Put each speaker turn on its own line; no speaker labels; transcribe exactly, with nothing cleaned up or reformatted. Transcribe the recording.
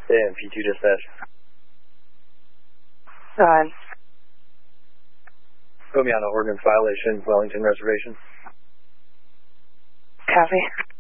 Yeah, P two dispatch.
Go ahead.
Put me on an ordinance violation, Wellington Reservation.
Copy.